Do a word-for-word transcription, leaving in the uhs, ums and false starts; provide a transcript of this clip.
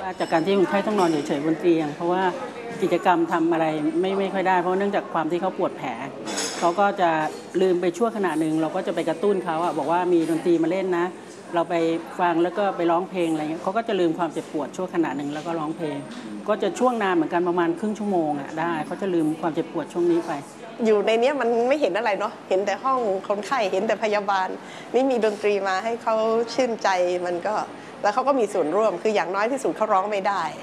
จากการที่คนไข้ต้องนอนเฉยๆบนเตียงเพราะว่ากิจกรรมทำอะไรไม่ไม่ค่อยได้เพราะเนื่องจากความที่เขาปวดแผลเขาก็จะลืมไปชั่วขณะหนึ่งเราก็จะไปกระตุ้นเขาอะบอกว่ามีดนตรีมาเล่นนะเราไปฟังแล้วก็ไปร้องเพลงอะไรเงี้ยเขาก็จะลืมความเจ็บปวดชั่วขณะหนึ่งแล้วก็ร้องเพลงก็จะช่วงนานเหมือนกันประมาณครึ่งชั่วโมงอะได้เขาจะลืมความเจ็บปวดช่วงนี้ไปอยู่ในนี้มันไม่เห็นอะไรเนาะเห็นแต่ห้องคนไข้เห็นแต่พยาบาลนี่มีดนตรีมาให้เขาชื่นใจมันก็แล้วเขาก็มีส่วนร่วมคืออย่างน้อยที่สุดเขาร้องไม่ได้